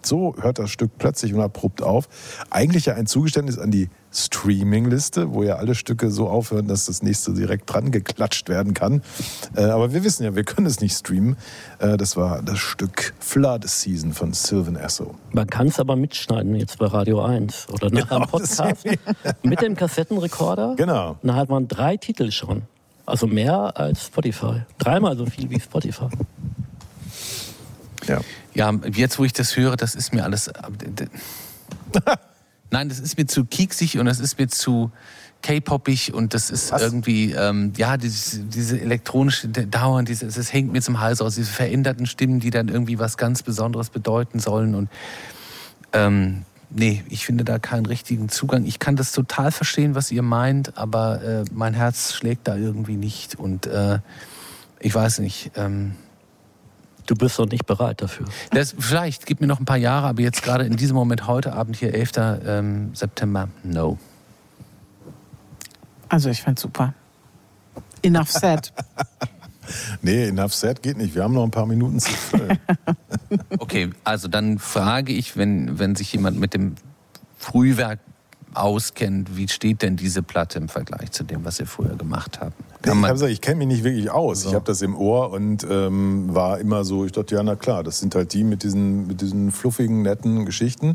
so hört das Stück plötzlich und abrupt auf. Eigentlich ja ein Zugeständnis an die Streaming-Liste, wo ja alle Stücke so aufhören, dass das nächste direkt dran geklatscht werden kann. Aber wir wissen ja, wir können es nicht streamen. Das war das Stück Flood Season von Sylvan Esso. Man kann es aber mitschneiden jetzt bei Radio 1 oder nach einem Podcast mit dem Kassettenrekorder. Genau. Dann hat man 3 Titel schon. Also mehr als Spotify. 3-mal so viel wie Spotify. Ja, jetzt wo ich das höre, das ist mir alles... Nein, das ist mir zu kieksig und das ist mir zu K-popig und das ist irgendwie, diese elektronische Dauer, das hängt mir zum Hals aus, diese veränderten Stimmen, die dann irgendwie was ganz Besonderes bedeuten sollen und nee, ich finde da keinen richtigen Zugang. Ich kann das total verstehen, was ihr meint, aber mein Herz schlägt da irgendwie nicht und ich weiß nicht... Du bist doch nicht bereit dafür. Vielleicht, gib mir noch ein paar Jahre, aber jetzt gerade in diesem Moment, heute Abend hier, 11. September, no. Also ich fand's super. Enough said. Nee, enough said geht nicht. Wir haben noch ein paar Minuten zu füllen. Okay, also dann frage ich, wenn sich jemand mit dem Frühwerk auskennt, wie steht denn diese Platte im Vergleich zu dem, was ihr früher gemacht habt? Ich kenne mich nicht wirklich aus. So. Ich habe das im Ohr und war immer so, ich dachte, ja, na klar, das sind halt die mit diesen fluffigen, netten Geschichten.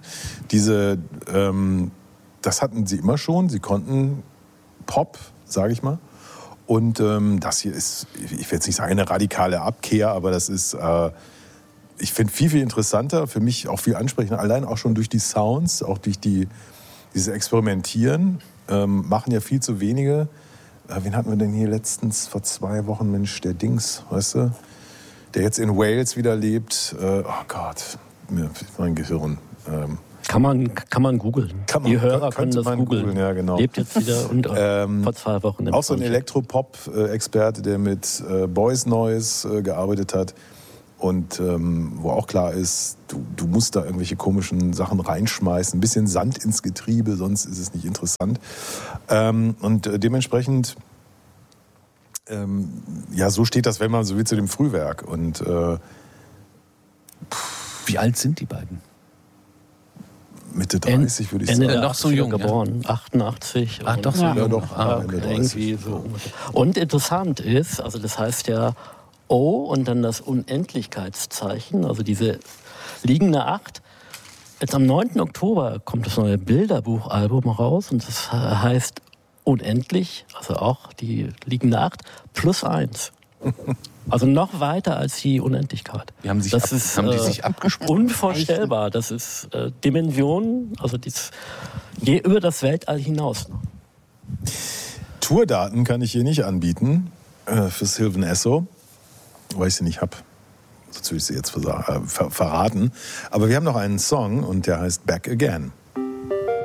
Das hatten sie immer schon. Sie konnten Pop, sage ich mal. Und das hier ist, ich will jetzt nicht sagen eine radikale Abkehr, aber das ist, ich finde, viel, viel interessanter, für mich auch viel ansprechender, allein auch schon durch die Sounds, auch durch dieses Experimentieren, machen ja viel zu wenige. Wen hatten wir denn hier letztens vor 2 Wochen? Mensch, der Dings, weißt du? Der jetzt in Wales wieder lebt. Oh Gott, mein Gehirn. Kann man googeln. Die Hörer können das googeln. Ja, genau. Lebt jetzt wieder und vor 2 Wochen. Auch so ein Elektropop-Experte, der mit Boys Noise gearbeitet hat. Und wo auch klar ist, du musst da irgendwelche komischen Sachen reinschmeißen, ein bisschen Sand ins Getriebe, sonst ist es nicht interessant. Und dementsprechend, so steht das, wenn man so will, zu dem Frühwerk. Und wie alt sind die beiden? Mitte 30 würde ich Ende sagen. Noch so jung, geboren, ja. 88. Ach, doch so jung. Ja, doch. Okay, irgendwie so. Und interessant ist, also das heißt ja O und dann das Unendlichkeitszeichen, also diese liegende 8. Jetzt am 9. Oktober kommt das neue Bilderbuchalbum raus und das heißt Unendlich, also auch die liegende 8 plus 1. Also noch weiter als die Unendlichkeit. Haben die sich abgesprochen? Unvorstellbar. Das ist Dimension, also geht über das Weltall hinaus. Tourdaten kann ich hier nicht anbieten für Sylvan Esso, weil ich sie nicht habe. Sonst würde ich sie jetzt verraten. Aber wir haben noch einen Song und der heißt Back Again.